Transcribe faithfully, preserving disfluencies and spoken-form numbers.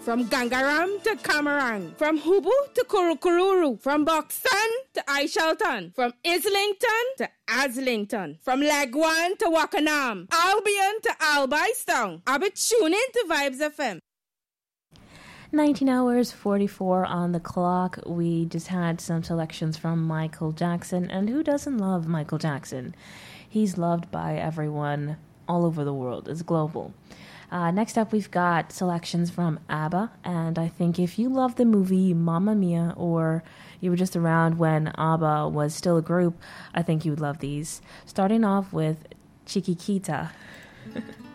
From Gangaram to Camarang. From Hubu to Kurukururu. From Buxton to Aishalton. From Islington to Aslington. From Lagwan to Wakanam. Albion to Albistown. I'll be tuning to Vibes F M. nineteen hours forty-four on the clock. We just had some selections from Michael Jackson. And who doesn't love Michael Jackson? He's loved by everyone all over the world. It's global. Uh, next up, we've got selections from ABBA, and I think if you love the movie Mamma Mia, or you were just around when ABBA was still a group, I think you would love these. Starting off with Chiquitita.